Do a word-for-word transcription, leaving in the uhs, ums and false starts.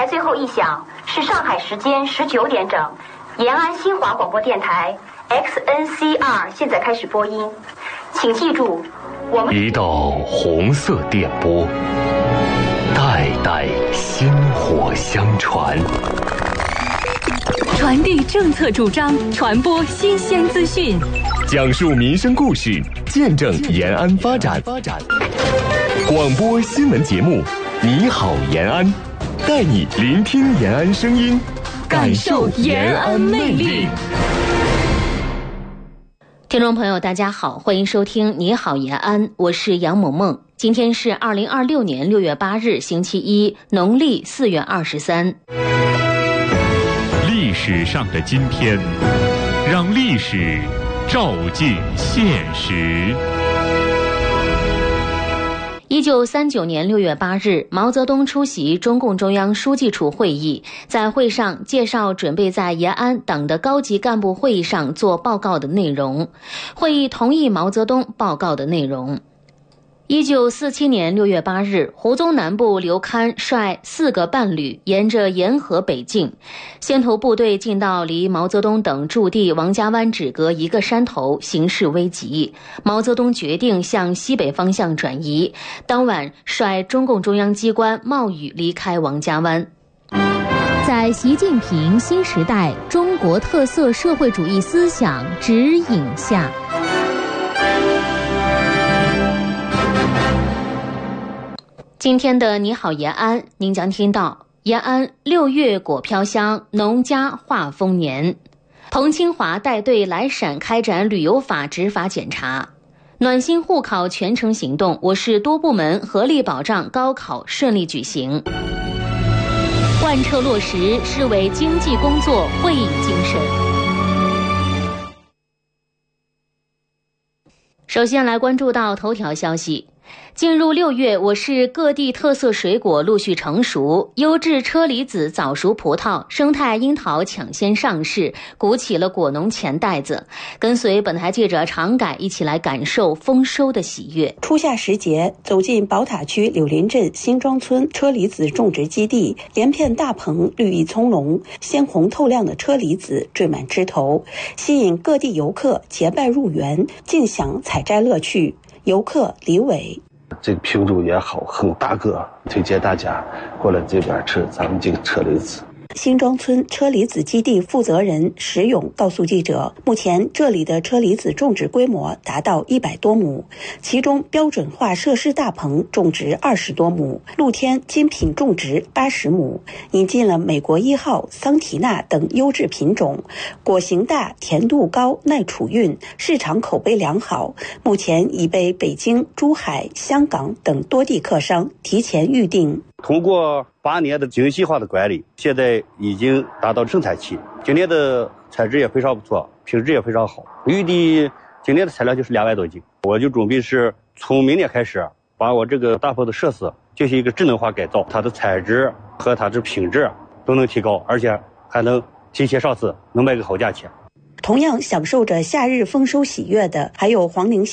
最后一响是上海时间十九点整，延安新华广播电台 X N C R 现在开始播音，请记住，我们一道红色电波，代代薪火相传， 传递政策主张，传播新鲜资讯， 讲述民生故事，见证延安发展。广播新闻节目，你好延安，带你聆听延安声音，感受延安魅力。 听众朋友大家好，欢迎收听你好延安，我是杨萌萌。今天是二零二六年六月八日星期一，农历四月二十三。 历史上的今天，让历史照进现实。 一九三九年六月八日，毛泽东出席中共中央书记处会议，在会上介绍准备在延安党的高级干部会议上做报告的内容。会议同意毛泽东报告的内容。一九四七年六月八日，胡宗南部刘戡率四个伴旅沿着沿河北进，先头部队进到离毛泽东等驻地王家湾只隔一个山头，形势危急。毛泽东决定向西北方向转移，当晚率中共中央机关冒雨离开王家湾。在习近平新时代中国特色社会主义思想指引下，今天的你好延安，您将听到延安六月果飘香，农家话丰年。彭清华带队来陕开展旅游法执法检查。暖心护考全程行动，我市多部门合力保障高考顺利举行。贯彻落实市委经济工作会议精神。首先来关注到头条消息。进入六月，我市各地特色水果陆续成熟，优质车厘子、早熟葡萄、生态樱桃抢先上市，鼓起了果农钱袋子。跟随本台记者常改一起来感受丰收的喜悦。 初夏时节，走进宝塔区柳林镇新庄村车厘子种植基地，连片大棚绿意葱茏，鲜红透亮的车厘子缀满枝头，吸引各地游客结伴入园，尽享采摘乐趣。游客李伟， 这个品种也好，很大个，推荐大家过来这边吃咱们这个车厘子。 新庄村车厘子基地负责人石勇告诉记者，目前这里的车厘子种植规模达到一百多亩，其中标准化设施大棚种植二十多亩，露天精品种植八十亩，引进了美国一号、桑提纳等优质品种，果形大、甜度高、耐储运，市场口碑良好，目前已被北京、珠海、香港等多地客商提前预定。 通过八年的精细化的管理，现在已经达到生产期。今年的采摘也非常不错，品质也非常好。预计今年的产量就是两万多斤。我就准备是从明年开始，把我这个大棚的设施进行一个智能化改造，它的采摘和它的品质都能提高，而且还能提前上市，能卖个好价钱。 同样享受着夏日丰收喜悦的，还有黄宁